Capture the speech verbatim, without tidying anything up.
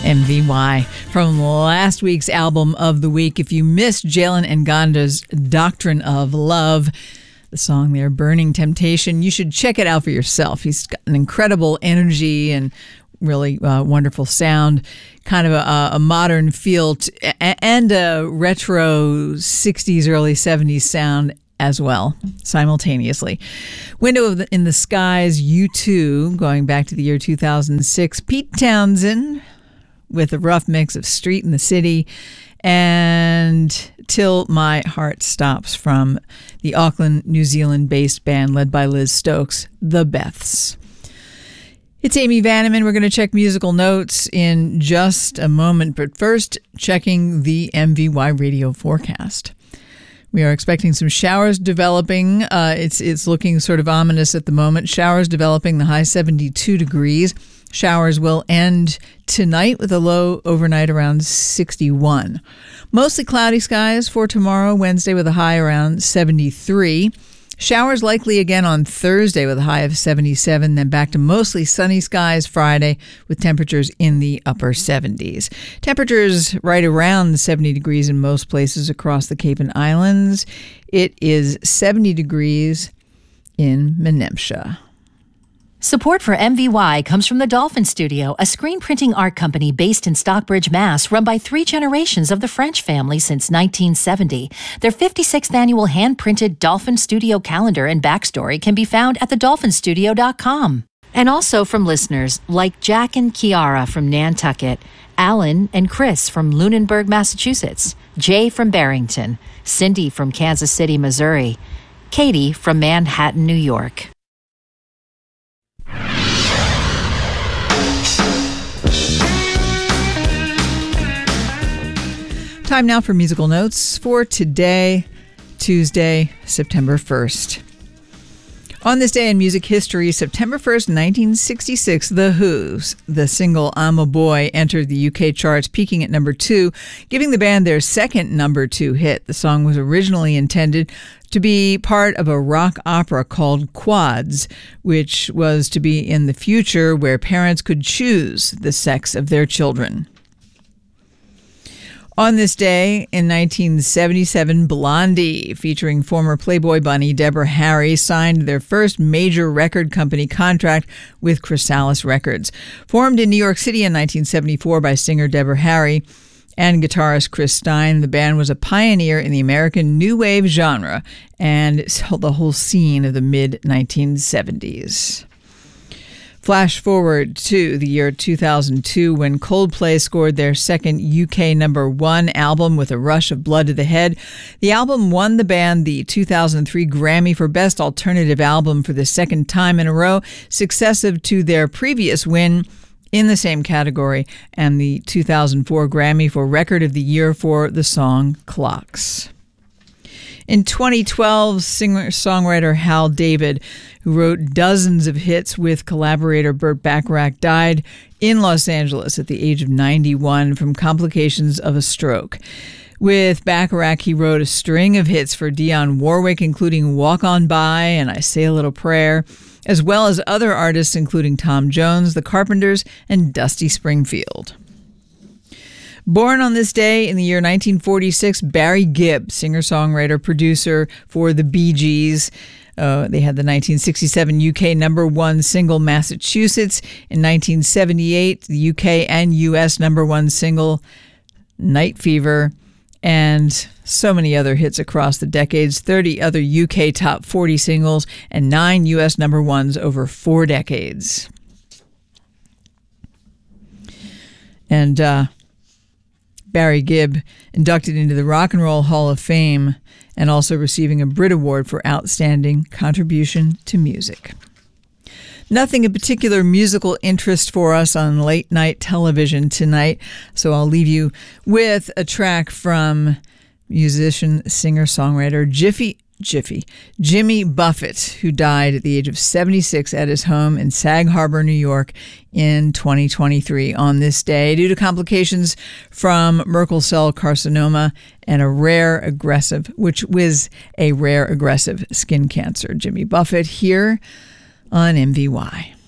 M V Y from last week's album of the week. If you missed Jalen Nganda's Doctrine of Love, the song there, Burning Temptation, you should check it out for yourself. He's got an incredible energy and really uh, wonderful sound, kind of a, a modern feel to, and a retro sixties, early seventies sound as well, simultaneously. Window of the, in the Skies, U two, going back to the year two thousand six. Pete Townsend with a rough mix of Street in the City, and Till My Heart Stops from the Auckland, New Zealand-based band led by Liz Stokes, The Beths. It's Amy Vanneman. We're going to check musical notes in just a moment, but first, checking the M V Y radio forecast. We are expecting some showers developing. Uh, it's it's looking sort of ominous at the moment. Showers developing, the high seventy-two degrees. Showers will end tonight with a low overnight around sixty-one. Mostly cloudy skies for tomorrow, Wednesday, with a high around seventy-three. Showers likely again on Thursday with a high of seventy-seven, then back to mostly sunny skies Friday with temperatures in the upper seventies. Temperatures right around seventy degrees in most places across the Cape and Islands. It is seventy degrees in Menemsha. Support for M V Y comes from the Dolphin Studio, a screen printing art company based in Stockbridge, Mass, run by three generations of the French family since nineteen seventy. Their fifty-sixth annual hand-printed Dolphin Studio calendar and backstory can be found at the dolphin studio dot com. And also from listeners like Jack and Kiara from Nantucket, Alan and Chris from Lunenburg, Massachusetts, Jay from Barrington, Cindy from Kansas City, Missouri, Katie from Manhattan, New York. Time now for musical notes for today, Tuesday, September first. On this day in music history, September first, nineteen sixty-six, The Who's, the single I'm a Boy, entered the U K charts, peaking at number two, giving the band their second number two hit. The song was originally intended to be part of a rock opera called Quads, which was to be in the future where parents could choose the sex of their children. On this day, in nineteen seventy-seven, Blondie, featuring former Playboy bunny Deborah Harry, signed their first major record company contract with Chrysalis Records. Formed in New York City in nineteen seventy-four by singer Deborah Harry and guitarist Chris Stein, the band was a pioneer in the American new wave genre and held the whole scene of the mid nineteen seventies. Flash forward to the year two thousand two when Coldplay scored their second U K number one album with A Rush of Blood to the Head. The album won the band the two thousand three Grammy for Best Alternative Album for the second time in a row, successive to their previous win in the same category and the two thousand four Grammy for Record of the Year for the song Clocks. In twenty twelve, singer-songwriter Hal David, who wrote dozens of hits with collaborator Burt Bacharach, died in Los Angeles at the age of ninety-one from complications of a stroke. With Bacharach, he wrote a string of hits for Dionne Warwick, including Walk On By and I Say a Little Prayer, as well as other artists including Tom Jones, The Carpenters, and Dusty Springfield. Born on this day in the year nineteen forty-six, Barry Gibb, singer-songwriter, producer for the Bee Gees. Uh, they had the nineteen sixty-seven U K number one single Massachusetts. In nineteen seventy-eight, the U K and U S number one single Night Fever. And so many other hits across the decades, thirty other U K top forty singles, and nine U S number ones over four decades. And uh, Barry Gibb inducted into the Rock and Roll Hall of Fame and also receiving a Brit Award for Outstanding Contribution to Music. Nothing of particular musical interest for us on late night television tonight, so I'll leave you with a track from musician, singer-songwriter Jiffy Jiffy, Jimmy Buffett, who died at the age of seventy-six at his home in Sag Harbor, New York in twenty twenty-three on this day due to complications from Merkel cell carcinoma and a rare aggressive, which was a rare aggressive skin cancer. Jimmy Buffett here on M V Y.